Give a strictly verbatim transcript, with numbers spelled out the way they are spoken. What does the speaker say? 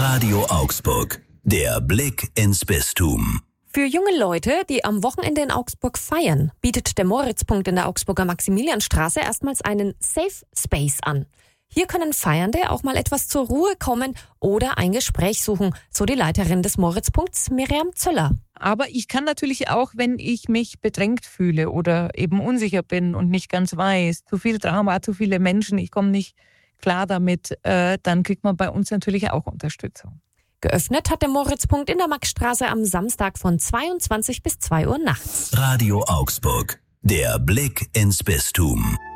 Radio Augsburg, der Blick ins Bistum. Für junge Leute, die am Wochenende in Augsburg feiern, bietet der Moritzpunkt in der Augsburger Maximilianstraße erstmals einen Safe Space an. Hier können Feiernde auch mal etwas zur Ruhe kommen oder ein Gespräch suchen, so die Leiterin des Moritzpunkts, Miriam Zöller. Aber ich kann natürlich auch, wenn ich mich bedrängt fühle oder eben unsicher bin und nicht ganz weiß, zu viel Drama, zu viele Menschen, ich komme nicht klar damit, äh, dann kriegt man bei uns natürlich auch Unterstützung. Geöffnet hat der Moritzpunkt in der Maxstraße am Samstag von zweiundzwanzig bis zwei Uhr nachts. Radio Augsburg, der Blick ins Bistum.